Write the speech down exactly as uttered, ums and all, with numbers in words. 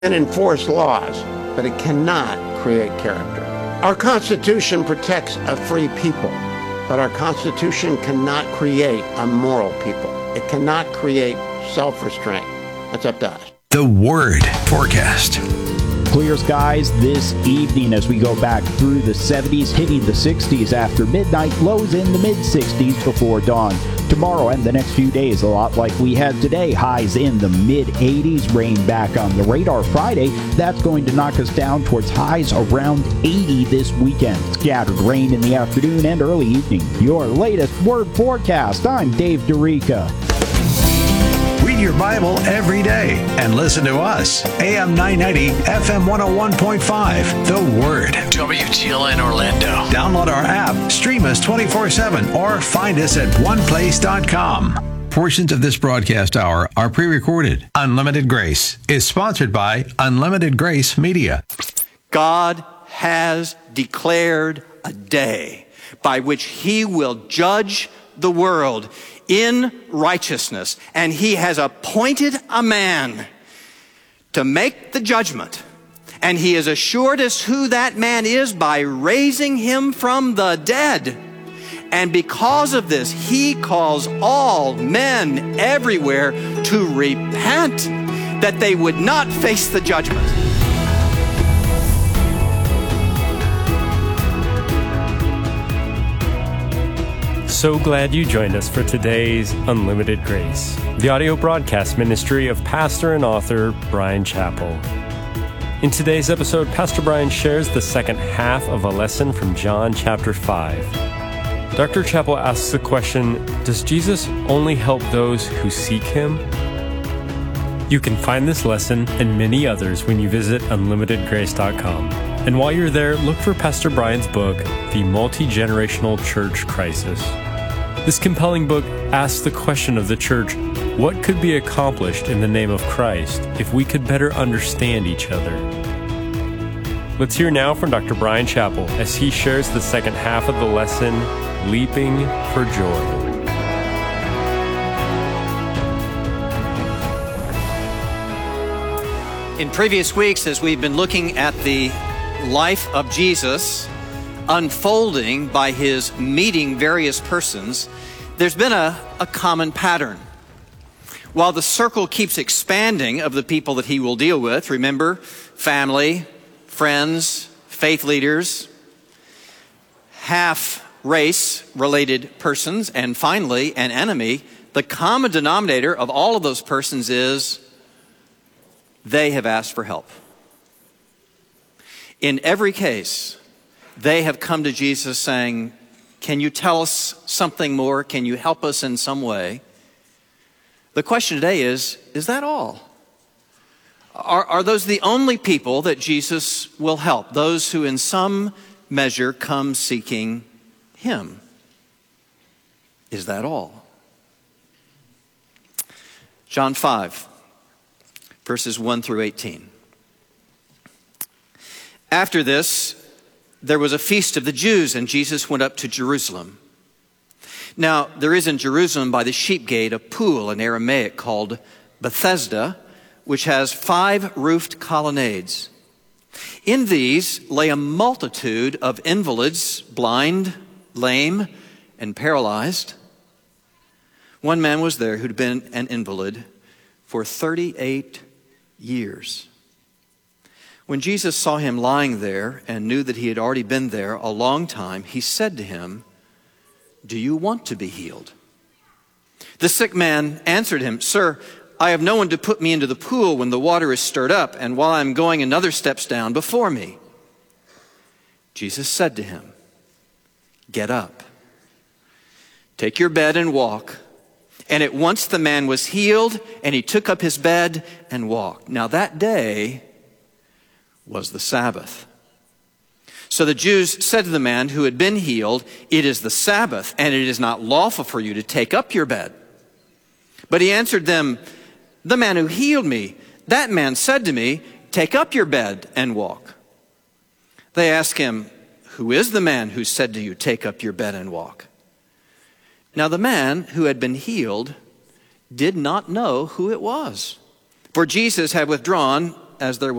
can enforce laws, but it cannot create character. Our Constitution protects a free people, but our Constitution cannot create a moral people. It cannot create self-restraint. That's up to us. The Word Forecast. Clear skies this evening as we go back through the seventies, hitting the sixties after midnight, lows in the mid-sixties before dawn. Tomorrow and the next few days, a lot like we had today, highs in the mid-eighties, rain back on the radar Friday. That's going to knock us down towards highs around eighty this weekend. Scattered rain in the afternoon and early evening. Your latest Word Forecast. I'm Dave Dorica. Read your Bible every day and listen to us. A M nine ninety, F M one oh one point five. The Word. W T L N Orlando. Download our app, stream us twenty-four seven, or find us at one place dot com. Portions of this broadcast hour are pre-recorded. Unlimited Grace is sponsored by Unlimited Grace Media. God has declared a day by which he will judge the world in righteousness, and he has appointed a man to make the judgment, and he has assured us who that man is by raising him from the dead. And because of this, he calls all men everywhere to repent, that they would not face the judgment. So glad you joined us for today's Unlimited Grace, the audio broadcast ministry of pastor and author Bryan Chapell. In today's episode, Pastor Bryan shares the second half of a lesson from John chapter five. Doctor Chapell asks the question, does Jesus only help those who seek him? You can find this lesson and many others when you visit unlimited grace dot com. And while you're there, look for Pastor Bryan's book, The Multi-Generational Church Crisis. This compelling book asks the question of the church, what could be accomplished in the name of Christ if we could better understand each other? Let's hear now from Doctor Bryan Chapell as he shares the second half of the lesson, Leaping for Joy. In previous weeks, as we've been looking at the life of Jesus unfolding by his meeting various persons, there's been a, a common pattern. While the circle keeps expanding of the people that he will deal with, remember, family, friends, faith leaders, half-race related persons, and finally, an enemy, the common denominator of all of those persons is they have asked for help. In every case, they have come to Jesus saying, can you tell us something more? Can you help us in some way? The question today is, is that all? Are, are those the only people that Jesus will help? Those who in some measure come seeking him? Is that all? John five, verses one through eighteen. After this, there was a feast of the Jews, and Jesus went up to Jerusalem. Now, there is in Jerusalem by the sheep gate a pool in Aramaic called Bethesda, which has five roofed colonnades. In these lay a multitude of invalids, blind, lame, and paralyzed. One man was there who'd been an invalid for thirty-eight years. When Jesus saw him lying there and knew that he had already been there a long time, he said to him, do you want to be healed? The sick man answered him, Sir, I have no one to put me into the pool when the water is stirred up, and while I'm going, another steps down before me. Jesus said to him, get up, take your bed and walk. And at once the man was healed, and he took up his bed and walked. Now that day was the Sabbath. So the Jews said to the man who had been healed, it is the Sabbath, and it is not lawful for you to take up your bed. But he answered them, the man who healed me, that man said to me, take up your bed and walk. They asked him, who is the man who said to you, take up your bed and walk? Now the man who had been healed did not know who it was, for Jesus had withdrawn as there